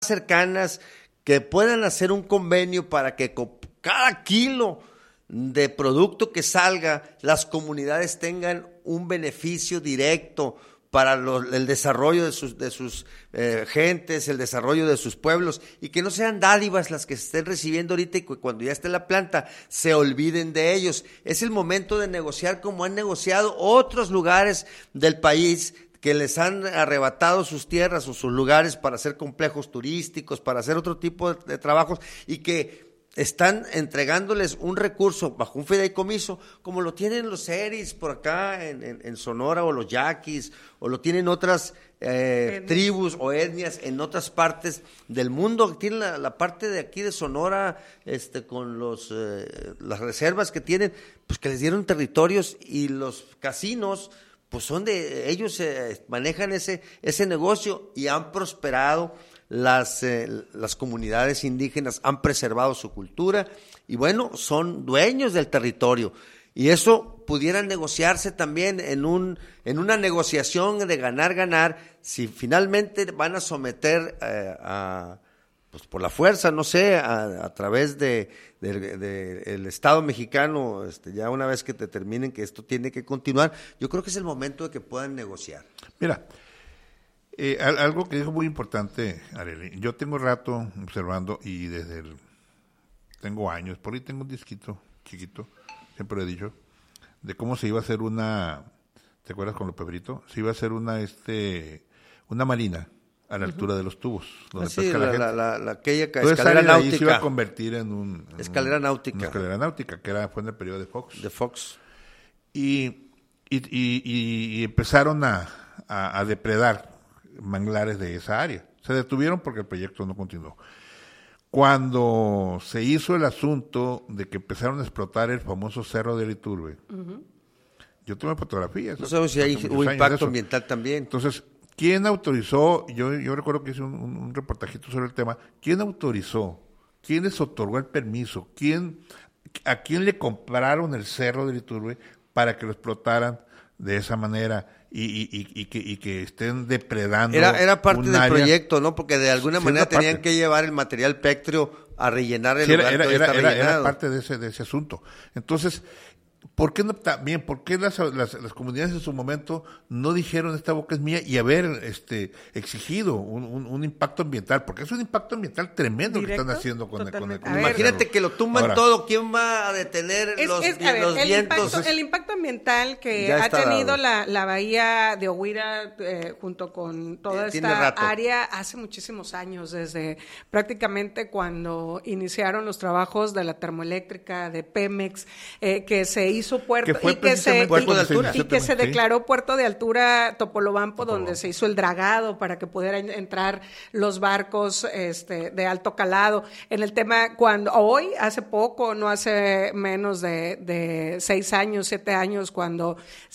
cercanas, que puedan hacer un convenio para que con cada kilo de producto que salga, las comunidades tengan un beneficio directo para el desarrollo de sus gentes, el desarrollo de sus pueblos, y que no sean dádivas las que se estén recibiendo ahorita y que cuando ya esté la planta se olviden de ellos. Es el momento de negociar como han negociado otros lugares del país que les han arrebatado sus tierras o sus lugares para hacer complejos turísticos, para hacer otro tipo de trabajos, y que están entregándoles un recurso bajo un fideicomiso, como lo tienen los seris por acá en Sonora, o los yaquis, o lo tienen otras tribus o etnias en otras partes del mundo. Tienen la parte de aquí de Sonora, con las reservas que tienen, pues que les dieron territorios, y los casinos pues son de ellos, manejan ese negocio, y han prosperado. Las comunidades indígenas han preservado su cultura y bueno, son dueños del territorio, y eso pudiera negociarse también en una negociación de ganar, si finalmente van a someter pues por la fuerza, no sé, a través del Estado mexicano, ya una vez que determinen que esto tiene que continuar. Yo creo que es el momento de que puedan negociar. Mira, algo que dijo muy importante, Arely. Yo tengo rato observando, y tengo años, por ahí tengo un disquito chiquito, siempre lo he dicho, de cómo se iba a hacer ¿te acuerdas con López Brito? Se iba a hacer una marina a la altura de los tubos, donde pesca la gente. Aquella escalera náutica se iba a convertir en escalera náutica. Una escalera náutica, fue en el periodo de Fox. De Fox. Y empezaron a depredar manglares de esa área. Se detuvieron porque el proyecto no continuó. Cuando se hizo el asunto de que empezaron a explotar el famoso Cerro de Iturbe, yo tomé fotografías. No sabemos si hay un impacto ambiental también. Entonces, ¿quién autorizó? Yo recuerdo que hice un reportajito sobre el tema. ¿Quién autorizó? ¿Quién les otorgó el permiso? ¿A quién le compraron el Cerro de Iturbe para que lo explotaran de esa manera y que estén depredando? Era parte del proyecto, ¿no? Porque de alguna manera tenían que llevar el material pétreo a rellenar el lugar que está rellenado. Era parte de ese asunto. Entonces, ¿por qué no también? ¿Por qué las comunidades en su momento no dijeron esta boca es mía y haber exigido un impacto ambiental? Porque es un impacto ambiental tremendo. ¿Directo? Que están haciendo con el imagínate que lo tumban todo. ¿Quién va a detener los vientos? El impacto ambiental que ha tenido la bahía de Oguira junto con toda esta área hace muchísimos años, desde prácticamente cuando iniciaron los trabajos de la termoeléctrica de Pemex, que se hizo puerto y que se declaró puerto de altura Topolobampo, donde se hizo el dragado para que pudieran entrar los barcos de alto calado. En el tema, hace poco, no hace menos de 6 años, 7 años, cuando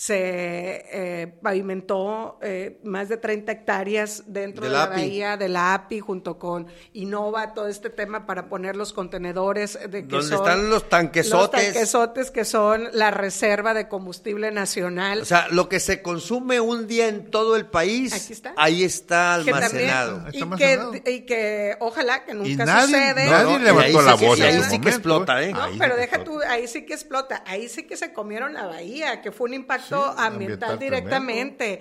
se pavimentó más de 30 hectáreas dentro de la bahía de la API, junto con Innova, todo este tema para poner los contenedores donde están los tanquesotes. Los tanquesotes que son la reserva de combustible nacional. O sea, lo que se consume un día en todo el país, ahí está almacenado. Y que ojalá que nunca sucede. Nadie levantó la voz. Ahí sí que explota, ¿eh? No, pero deja tú, ahí sí que explota. Ahí sí que se comieron la bahía, que fue un impacto ambiental directamente.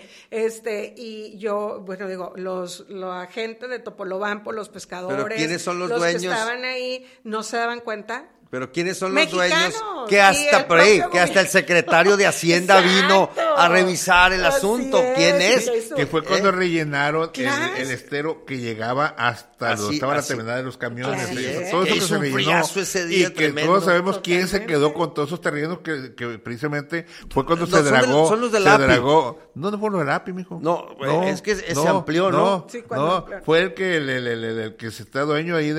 Y yo, bueno, digo, la gente de Topolobampo, los pescadores, ¿pero quiénes son los dueños? Que estaban ahí, no se daban cuenta. Pero ¿quiénes son los dueños? Que hasta el secretario de Hacienda vino a revisar el asunto. ¿Quién es? Que fue cuando rellenaron el estero que llegaba hasta donde estaba la terminal de los camiones. Todo eso que se rellenó. Ese día y que todos sabemos quién se quedó con todos esos terrenos que precisamente fue cuando se dragó. Son los del API. No fue los del API, mijo. No, es que se amplió, ¿no? No, fue el que se está dueño ahí de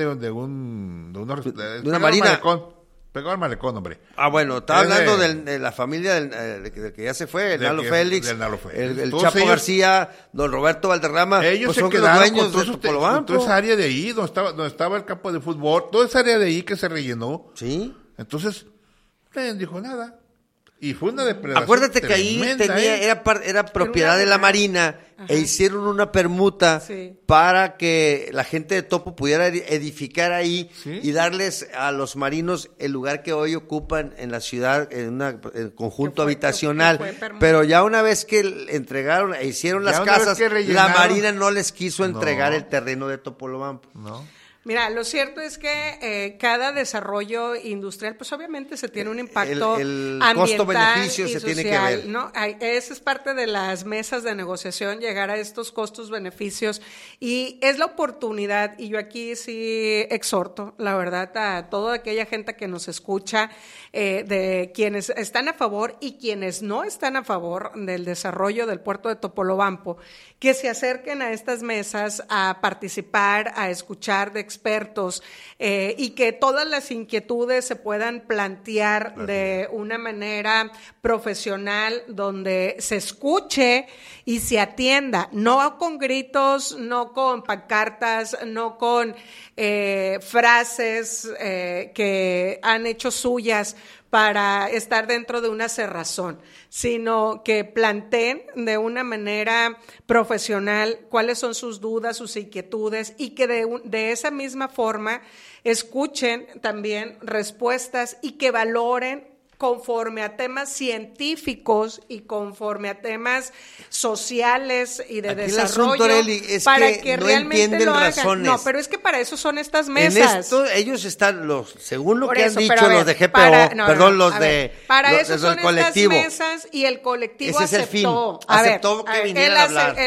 una marina. Pegó al malecón, hombre. Bueno, estaba hablando de la familia del que ya se fue, el Nalo Félix, el Chapo García, don Roberto Valderrama. Ellos se quedaron con toda esa área de ahí, donde estaba el campo de fútbol, toda esa área de ahí que se rellenó. Sí. Entonces, nadie dijo nada. Y fue una depredación. Acuérdate que ahí era propiedad de la Marina. Ajá. E hicieron una permuta para que la gente de Topo pudiera edificar ahí y darles a los marinos el lugar que hoy ocupan en la ciudad, en un conjunto habitacional. Pero ya una vez que entregaron e hicieron las casas, la Marina no les quiso entregar el terreno de Topolobampo. No. Mira, lo cierto es que cada desarrollo industrial, pues obviamente se tiene un impacto el ambiental costo-beneficio y se social, tiene que ver, ¿no? Esa es parte de las mesas de negociación, llegar a estos costos-beneficios, y es la oportunidad, y yo aquí sí exhorto, la verdad, a toda aquella gente que nos escucha, de quienes están a favor y quienes no están a favor del desarrollo del puerto de Topolobampo, que se acerquen a estas mesas a participar, a escuchar de expertos, y que todas las inquietudes se puedan plantear de una manera profesional, donde se escuche y se atienda, no con gritos, no con pancartas, no con frases que han hecho suyas para estar dentro de una cerrazón, sino que planteen de una manera profesional cuáles son sus dudas, sus inquietudes, y que de esa misma forma escuchen también respuestas y que valoren conforme a temas científicos y conforme a temas sociales y de desarrollo, Arely, es para que no realmente lo hagan. Razones. No, pero es que para eso son estas mesas. En esto, ellos están, según lo que han dicho los de GPO, los del colectivo. Estas mesas, y el colectivo ese aceptó. Es el fin. Aceptó que vinieran a hablar.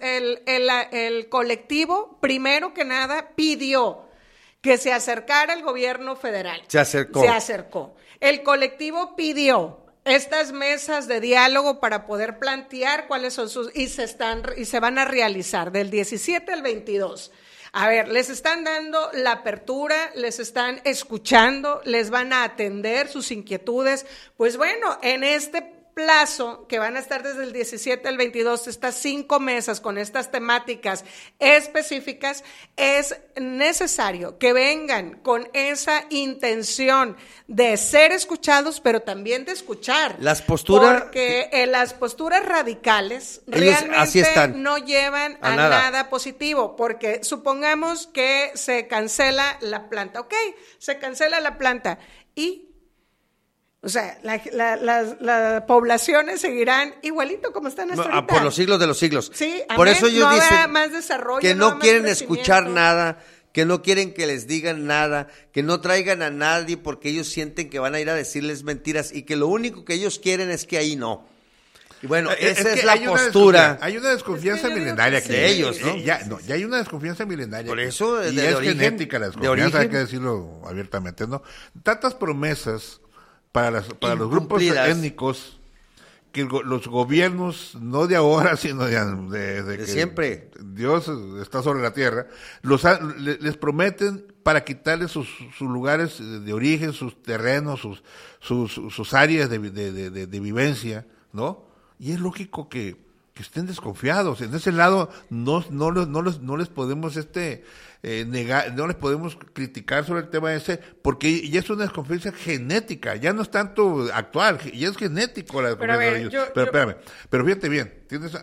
El colectivo, primero que nada, pidió que se acercara el gobierno federal. Se acercó. El colectivo pidió estas mesas de diálogo para poder plantear cuáles son y se van a realizar del 17 al 22. A ver, les están dando la apertura, les están escuchando, les van a atender sus inquietudes. Pues bueno, en este plazo, que van a estar desde el 17 al 22, estas 5 mesas con estas temáticas específicas, es necesario que vengan con esa intención de ser escuchados, pero también de escuchar. Las posturas... Porque las posturas radicales realmente no llevan a nada positivo, porque supongamos que se cancela la planta. Ok, se cancela la planta y... O sea, las poblaciones seguirán igualito como están hasta ahorita. Por los siglos de los siglos. Sí, por eso ellos no dicen más desarrollo, que no quieren escuchar nada, que no quieren que les digan nada, que no traigan a nadie porque ellos sienten que van a ir a decirles mentiras y que lo único que ellos quieren es que ahí no. Y bueno, esa es la postura. Hay una desconfianza milenaria aquí. De ellos, ¿no? Ya hay una desconfianza milenaria. Por eso, y es genética la desconfianza, hay que decirlo abiertamente, ¿no? Tantas promesas para los grupos étnicos, que los gobiernos, no de ahora, sino de que siempre Dios está sobre la tierra, les prometen para quitarles sus lugares de origen, sus terrenos, sus áreas de vivencia, ¿no? Y es lógico que estén desconfiados. En ese lado no les podemos negar, no les podemos criticar sobre el tema ese, porque ya es una desconfianza genética, ya no es tanto actual, ya es genético la desconfianza de ellos. Pero fíjate bien, tienes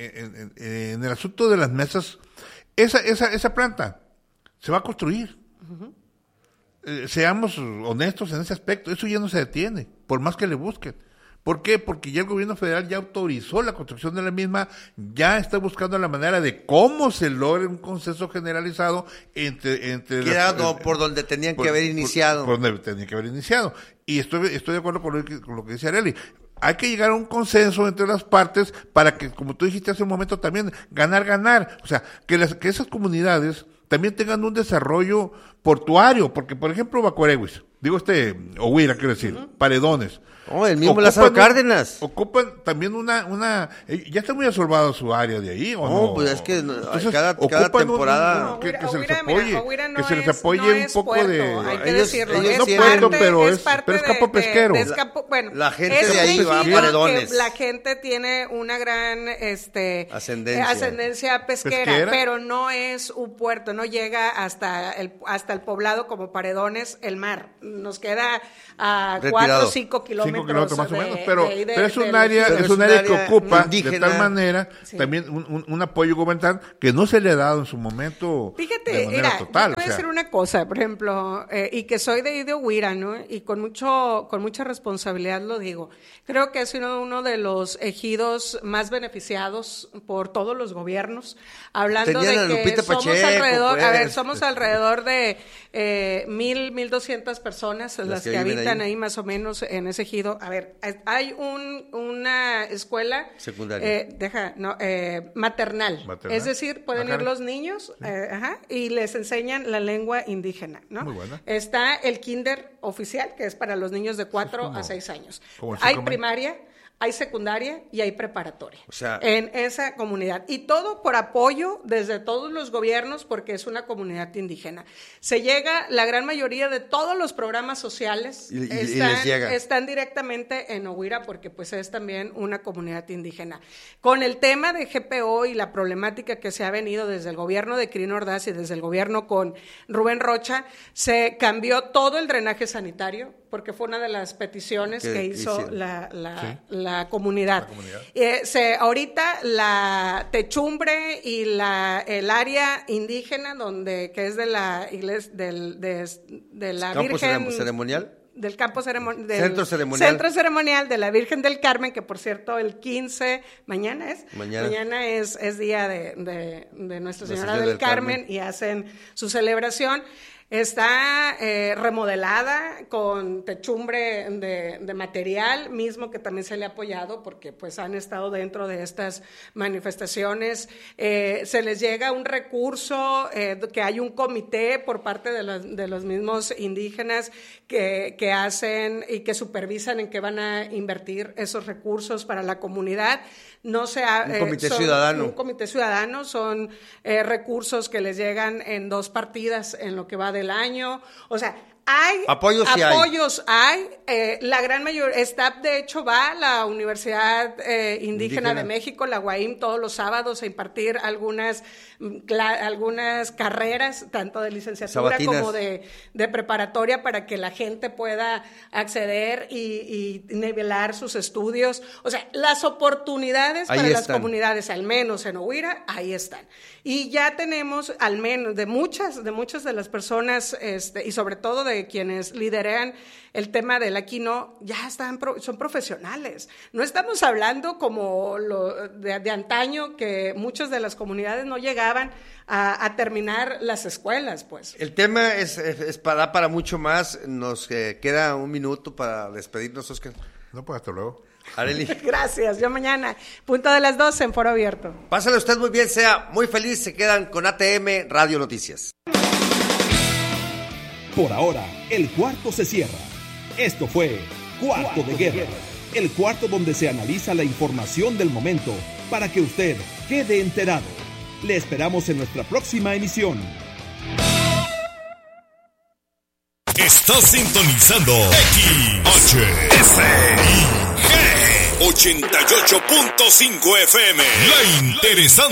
en el asunto de las mesas, esa planta se va a construir. Uh-huh. Seamos honestos en ese aspecto, eso ya no se detiene, por más que le busquen. ¿Por qué? Porque ya el gobierno federal ya autorizó la construcción de la misma, ya está buscando la manera de cómo se logre un consenso generalizado entre por donde tenían que haber iniciado. Por donde tenían que haber iniciado. Y estoy de acuerdo con lo que dice Arely. Hay que llegar a un consenso entre las partes para que, como tú dijiste hace un momento también, ganar. O sea, que esas comunidades también tengan un desarrollo portuario, porque por ejemplo Bacorehuis, Ohuira, quiero decir, uh-huh. Paredones. El mismo Lázaro Cárdenas. Ocupan también ya está muy absorbado su área de ahí, ¿o no? Pues es que entonces, cada temporada que se les apoye, que se les apoye un poco puerto, de... hay que decirlo. Ellos no puerto, pero es campo pesquero. Bueno, la gente de ahí va a Paredones. La gente tiene una gran ascendencia pesquera, pero no es un puerto, no llega hasta el poblado como Paredones, el mar. nos queda a 4 o 5 kilómetros. 5 kilómetros más o menos, pero es un área que ocupa indígena, de tal manera también un apoyo gubernamental que no se le ha dado en su momento. Fíjate, de manera total. Yo voy a decir una cosa, por ejemplo, y que soy de Huira, ¿no? Y con mucha responsabilidad lo digo. Creo que es uno de los ejidos más beneficiados por todos los gobiernos, hablando de que somos alrededor de 1,200 personas las que habitan ahí más o menos en ese ejido. A ver, hay una escuela secundaria, maternal, es decir, pueden ir los niños y les enseñan la lengua indígena, ¿no? Muy buena. Está el kinder oficial, que es para los niños de 4 a 6 años. Hay primaria, hay secundaria y hay preparatoria en esa comunidad. Y todo por apoyo desde todos los gobiernos, porque es una comunidad indígena. Se llega, la gran mayoría de todos los programas sociales están directamente en Ohuira, porque pues es también una comunidad indígena. Con el tema de GPO y la problemática que se ha venido desde el gobierno de Quirino Ordaz y desde el gobierno con Rubén Rocha, se cambió todo el drenaje sanitario, porque fue una de las peticiones que hizo la comunidad. Ahorita la techumbre y el área indígena que es de la iglesia de la Virgen ceremonial. Del campo ceremonial, centro ceremonial de la Virgen del Carmen, que por cierto el 15 mañana es día de Nuestra Señora del Carmen y hacen su celebración. Está remodelada con techumbre de material mismo, que también se le ha apoyado porque pues han estado dentro de estas manifestaciones. Se les llega un recurso, que hay un comité por parte de los mismos indígenas que hacen y que supervisan en qué van a invertir esos recursos para la comunidad. Un comité ciudadano, son recursos que les llegan en 2 partidas en lo que va del año. O sea, hay apoyos. La gran mayoría, de hecho va a la Universidad Indígena de México, la UAIM, todos los sábados a impartir algunas carreras, tanto de licenciatura como de preparatoria, para que la gente pueda acceder y nivelar sus estudios. O sea, las oportunidades para las comunidades, al menos en Ohuira, ahí están. Y ya tenemos, al menos, de muchas de las personas, y sobre todo de quienes lideran el tema del Aquino, ya son profesionales. No estamos hablando como de antaño, que muchas de las comunidades no llegaban a terminar las escuelas, pues. El tema da para mucho más. Nos queda un minuto para despedirnos, Oscar. No, pues hasta luego. Arely. Gracias, yo mañana, punto de las 12 en Foro Abierto. Pásale usted muy bien, sea muy feliz, se quedan con ATM Radio Noticias. Por ahora, el cuarto se cierra. Esto fue Cuarto de Guerra, el cuarto donde se analiza la información del momento para que usted quede enterado. Le esperamos en nuestra próxima emisión. Estás sintonizando XHSIG 88.5 FM. La interesante.